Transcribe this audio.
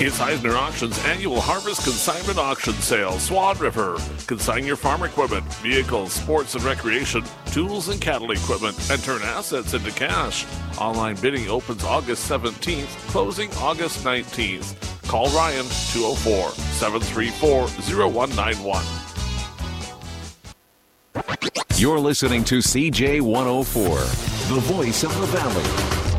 It's Eisner Auctions annual Harvest Consignment Auction Sale, Swan River. Consign your farm equipment, vehicles, sports and recreation, tools and cattle equipment, and turn assets into cash. Online bidding opens August 17th, closing August 19th. Call Ryan, 204-734-0191. You're listening to CJ 104, the voice of the Valley.